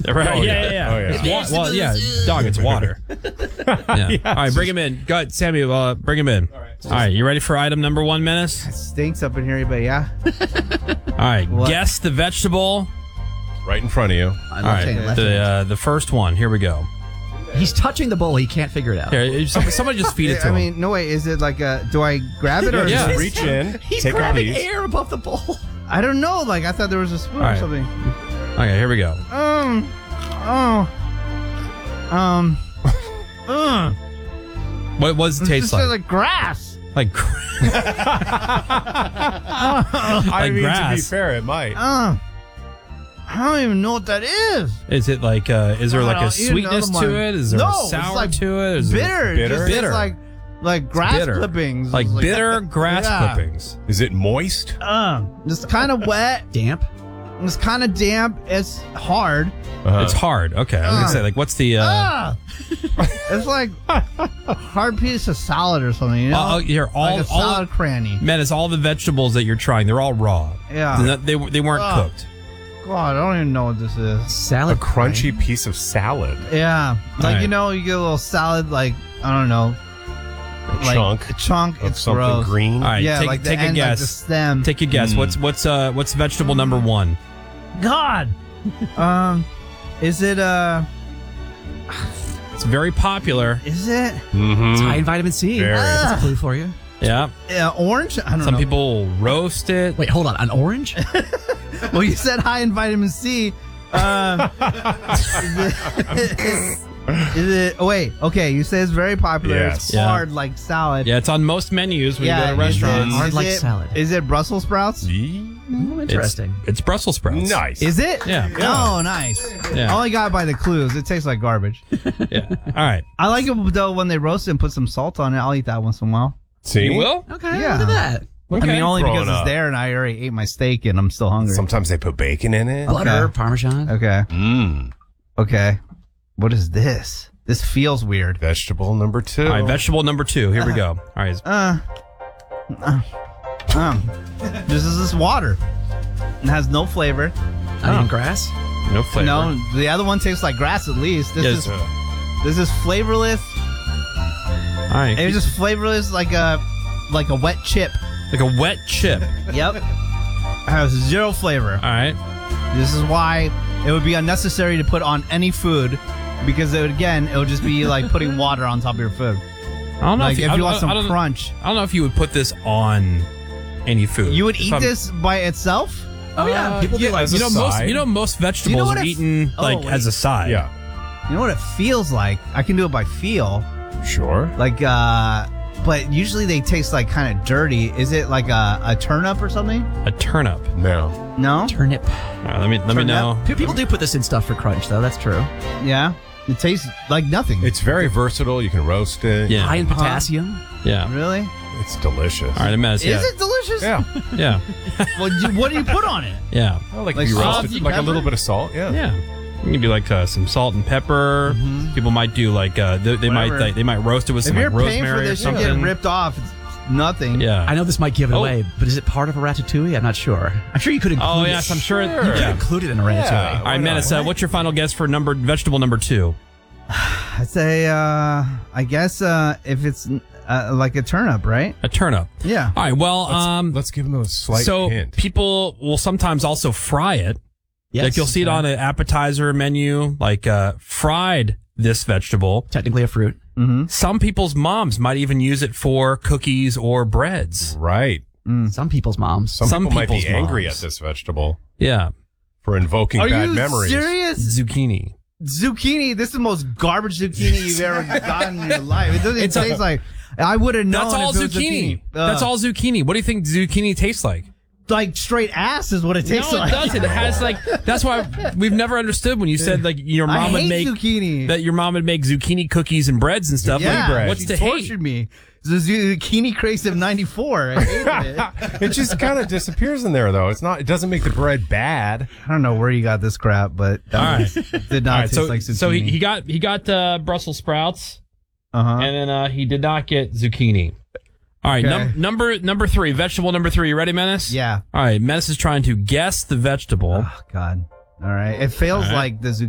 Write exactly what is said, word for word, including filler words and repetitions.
Right? Oh, yeah, yeah. yeah, yeah. Oh, yeah. It's wa- well, yeah, dog, it's water. Yeah. Yeah, All right, bring him in. Go ahead, Sammy, uh, bring him in. All right. All right, you ready for item number one, Menace? It stinks up in here, but yeah. All right, What? guess the vegetable. Right in front of you. All right, the uh, the first one. Here we go. He's touching the bowl. He can't figure it out. Here, somebody, somebody just feed it to I him. mean, no way. Is it like a? Do I grab it or? Yeah. Is it, Reach in, He's take a grabbing piece. air above the bowl. I don't know. Like I thought there was a spoon All right. or something. Okay, here we go. Um. Oh. Um. uh, What what does it taste just like? like grass. Like, I like mean, grass. to be fair, it might. Uh, I don't even know what that is. Is it like? Uh, is there I like a don't eat sweetness another to one. it? Is there No, a it's sour like to it? Is Bitter. It It just bitter. tastes like like grass bitter. clippings. Like It's bitter grass Yeah. clippings. Is it moist? Uh, it's kind of wet. Damp. It's kind of damp. It's hard. Uh-huh. It's hard. Okay, I was gonna Uh. say like, what's the? Uh, Ah! It's like a hard piece of salad or something. You know, oh, here, all like a all salad cranny. man, it's all the vegetables that you're trying. They're all raw. Yeah. They're not- they they weren't Ah. cooked. God, I don't even know what this is. a Salad. crunchy piece of salad. Yeah, like All right. you know, you get a little salad. Like I don't know, A like chunk a chunk. of It's something gross. green. All right, Yeah, take, like the take a end, like guess. the stem. Take a guess. Mm. What's what's uh what's vegetable number one? God, um, is it uh, It's very popular. is it Mm-hmm. It's high in vitamin C. Very. That's a clue for you. Yeah. uh, orange? I don't Some know. people roast it. Wait, hold on. An orange? Well, you said high in vitamin C. Um, is it? Is it? Oh, wait. Okay, you say it's very popular. Yes. It's Yeah. hard like salad. Yeah, it's on most menus when you go to is restaurants. it- Hard is like it- salad. Is it Brussels sprouts? Ooh, It's, interesting. it's Brussels sprouts. Nice. Is it? Yeah. Oh, nice. Yeah. I only got it by the clues. It tastes like garbage. Yeah. All right. I like it though when they roast it and put some salt on it. I'll eat that once in a while. See? You will? Okay, Yeah. look at that. I mean, only Growing because it's up. there and I already ate my steak and I'm still hungry. Sometimes they put bacon in it. Butter, Parmesan. Okay. Mmm. Okay. What is this? This feels weird. Vegetable number two. All right, vegetable number two. Here we go. All right. Uh. uh um. This is this water. It has no flavor. Onion grass. No flavor. No, the other one tastes like grass at least. This Yes. is this is flavorless. All right. It's just flavorless like a like a wet chip. Like a wet chip. Yep. It has zero flavor. All right. This is why it would be unnecessary to put on any food because it would, again, it would just be like putting water on top of your food. I don't know Like if if I you don't- want some I don't, crunch. I don't know if you would put this on any food. You would If eat I'm- this by itself? Oh, yeah. Uh, People do yeah, like as you a know most side. you know most vegetables know what are it- eaten Oh, like wait. as a side. Yeah. You know what it feels like? I can do it by feel. Sure. Like, uh, but usually they taste like kind of dirty. Is it like a, a turnip or something? A turnip. No. No? Turnip. All right, let me let me Turnip? know. Pe- People do put this in stuff for crunch, though. That's true. Yeah. It tastes like nothing. It's very versatile. You can roast it. Yeah. High in potassium. Yeah. Really? It's delicious. All right, a mess. Yeah. Is it delicious? Yeah. Yeah. Well, you, what do you put on it? Yeah. Well, like, Like you salt roast it, and like a pepper? little bit of salt. Yeah. Yeah. You can do like uh, some salt and pepper. People might do like uh, they, they might Whatever. like, they might roast it with If some you're like paying for rosemary or this, you get something. ripped off. It's nothing. Yeah. I know this might give it Oh. away, but is it part of a ratatouille? I'm not sure. I'm sure you could include Oh it. yes, I'm sure. You could Yeah. include it in a ratatouille. Yeah. All right, Menace, uh, what's your final guess for number vegetable number two? I'd say, uh, I guess, uh, if it's uh, like a turnip, right? A turnip. Yeah. All right. Well, Let's, um, let's give them a slight so hint. people will sometimes also fry it. Yes. Like you'll see it on an appetizer menu, like uh, fried this vegetable. Technically a fruit. Mm-hmm. Some people's moms might even use it for cookies or breads. Right. Some people's moms. Some, Some people might be people's angry moms. at this vegetable Yeah. for invoking Are bad you memories. serious? Zucchini. Zucchini. This is the most garbage zucchini you've ever gotten in your life. It doesn't It's a- taste like. I would have known. That's all if it was zucchini. zucchini. Uh, That's all zucchini. What do you think zucchini tastes like? Like straight ass is what it tastes no, it like. doesn't. It has like. That's why we've never understood when you said like your I mom would hate make zucchini. that your mom would make zucchini cookies and breads and stuff. yeah, Like, bread. what's she to hate? tortured me. The zucchini craze of ninety-four. I hated it. It just kind of disappears in there, though. It's not. It doesn't make the bread bad. I don't know where you got this crap, but All right. did not All right. taste So, like zucchini. so he, he got he got uh, Brussels sprouts, uh-huh. and then uh, he did not get zucchini. All right. Okay. Num- number number three, vegetable number three. You ready, Menace? Yeah. All right. Menace is trying to guess the vegetable. Oh God. All right. It feels All right. like the zucchini.